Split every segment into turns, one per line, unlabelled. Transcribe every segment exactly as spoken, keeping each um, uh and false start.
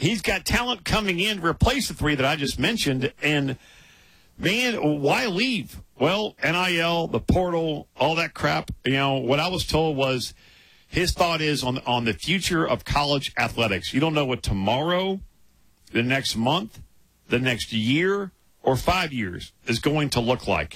he's got talent coming in to replace the three that I just mentioned. And, man, why leave? Well, N I L, the portal, all that crap. You know, what I was told was his thought is on, on the future of college athletics. You don't know what tomorrow, the next month, the next year, or five years is going to look like.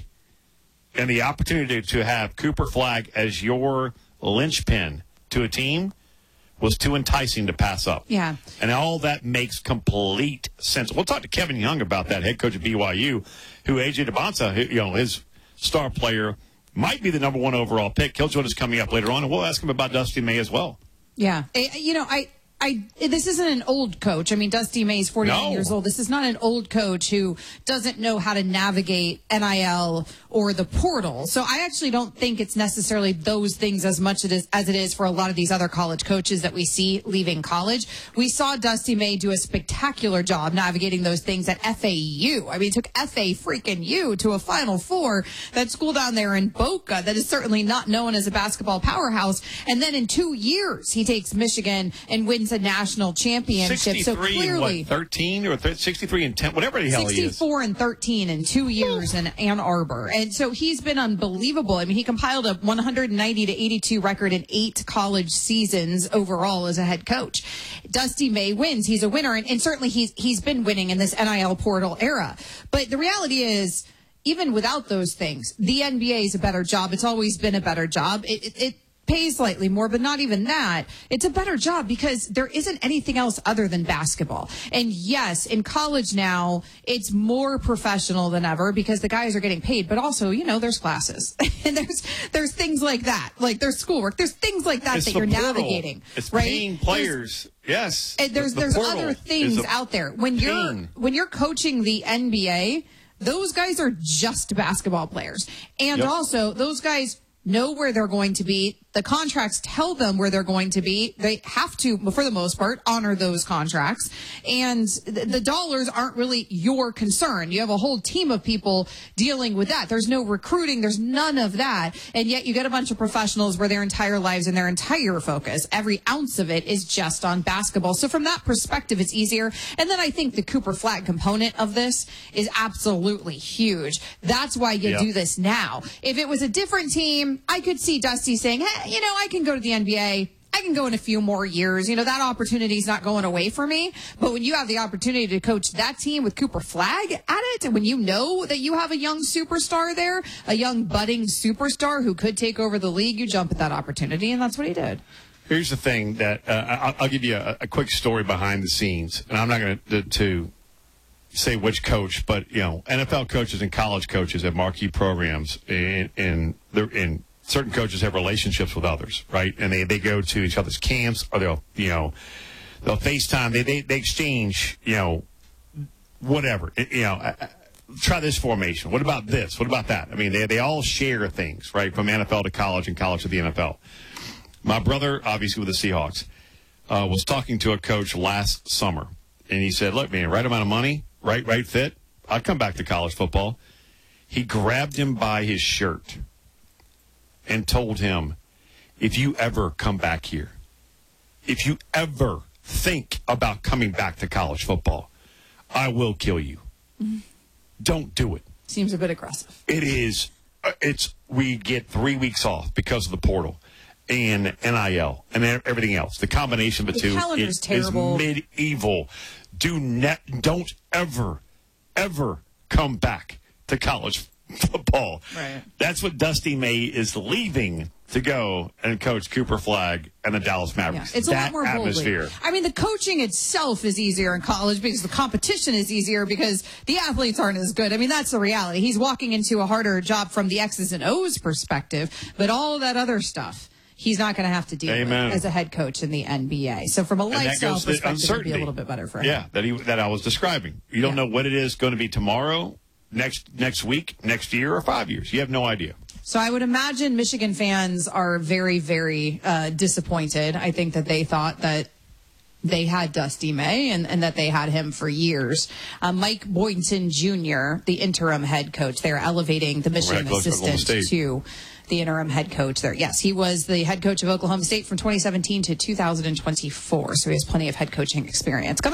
And the opportunity to have Cooper Flagg as your linchpin to a team was too enticing to pass up.
Yeah.
And all that makes complete sense. We'll talk to Kevin Young about that, head coach at B Y U, who A J DeBonsa, you know, his star player, might be the number one overall pick. He'll join us coming up later on, and we'll ask him about Dusty May as well.
Yeah. You know, I... I, this isn't an old coach. I mean, Dusty May's forty-nine
no.
years old. This is not an old coach who doesn't know how to navigate N I L or the portal. So I actually don't think it's necessarily those things as much it is, as it is for a lot of these other college coaches that we see leaving college. We saw Dusty May do a spectacular job navigating those things at F A U. I mean, it took F A freaking U to a Final Four, that school down there in Boca that is certainly not known as a basketball powerhouse. And then in two years, he takes Michigan and wins a national championship. So clearly,
what, thirteen or sixty-three and ten, whatever the hell he is.
sixty-four and thirteen in two years in Ann Arbor. And so he's been unbelievable. I mean, he compiled a one hundred ninety to eighty-two record in eight college seasons overall as a head coach. Dusty May wins. He's a winner. And, and certainly he's, he's been winning in this N I L portal era. But the reality is, even without those things, the N B A is a better job. It's always been a better job. It, it, it pays slightly more, but not even that. It's a better job because there isn't anything else other than basketball. And yes, in college now, it's more professional than ever because the guys are getting paid, but also, you know, there's classes and there's, there's things like that. Like there's schoolwork. There's things like that
it's
that
you're
portal.
navigating. It's
right?
paying players. There's, yes.
And there's,
the
there's
portal
other things
a
out there. When
pain.
you're, when you're coaching the N B A, those guys are just basketball players. And
yep.
also those guys know where they're going to be. The contracts tell them where they're going to be. They have to, for the most part, honor those contracts. And th- the dollars aren't really your concern. You have a whole team of people dealing with that. There's no recruiting. There's none of that. And yet you get a bunch of professionals where their entire lives and their entire focus, every ounce of it is just on basketball. So from that perspective, it's easier. And then I think the Cooper Flagg component of this is absolutely huge. That's why you
yep.
do this now. If it was a different team, I could see Dusty saying, hey, you know, I can go to the N B A. I can go in a few more years. You know, that opportunity is not going away for me. But when you have the opportunity to coach that team with Cooper Flagg at it, and when you know that you have a young superstar there, a young budding superstar who could take over the league, you jump at that opportunity, and that's what he did.
Here's the thing that uh, I'll, I'll give you a, a quick story behind the scenes, and I'm not going to to say which coach, but you know, N F L coaches and college coaches at marquee programs, in in, in certain coaches have relationships with others, right? And they, they go to each other's camps, or they'll you know they'll FaceTime, they they, they exchange you know whatever you know. I, I, try this formation. What about this? What about that? I mean, they they all share things, right, from N F L to college and college to the N F L. My brother, obviously with the Seahawks, uh, was talking to a coach last summer, and he said, look, man, right amount of money, right, right fit, I'd come back to college football. He grabbed him by his shirt and told him, if you ever come back here, if you ever think about coming back to college football, I will kill you. Mm-hmm. Don't do it.
Seems a bit aggressive.
It is. It's we get three weeks off because of the portal and N I L and everything else. The combination of the,
the
two is, is medieval. Do not, don't ever, ever come back to college football.
Right.
That's what Dusty May is leaving to go and coach Cooper Flagg and the Dallas Mavericks.
Yeah, it's
that
a lot more
atmosphere.
boldly. I mean, the coaching itself is easier in college because the competition is easier because the athletes aren't as good. I mean, that's the reality. He's walking into a harder job from the X's and O's perspective, but all that other stuff he's not going to have to deal
Amen.
with as a head coach in the N B A. So from a lifestyle perspective, it would be a little bit better for him.
Yeah, that he that I was describing. You don't
yeah.
know what it is going to be tomorrow, next next week, next year, or five years. You have no idea.
So I would imagine Michigan fans are very, very uh, disappointed. I think that they thought that they had Dusty May and, and that they had him for years. Uh, Mike Boynton Junior, the interim head coach, they're elevating the Michigan assistant to the interim head coach there. Yes, he was the head coach of Oklahoma State from twenty seventeen to two thousand twenty-four, so he has plenty of head coaching experience. Coming